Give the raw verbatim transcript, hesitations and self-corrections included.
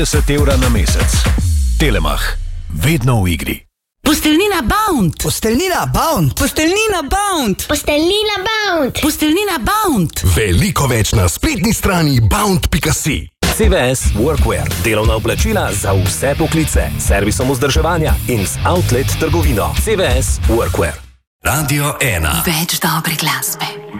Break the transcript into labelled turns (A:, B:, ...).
A: deset evra na mesec. Telemach. Vedno v igri.
B: Posteljnina Bound.
C: Posteljnina Bound.
B: Posteljnina Bound.
D: Posteljnina Bound.
B: Posteljnina Bound.
E: Veliko več na spletni strani bound pika si.
F: C V S Workwear. Delovna oblačila za vse poklice. Servisom vzdrževanja in z outlet trgovino. C V S Workwear.
E: Radio ena.
G: Več dobre glasbe.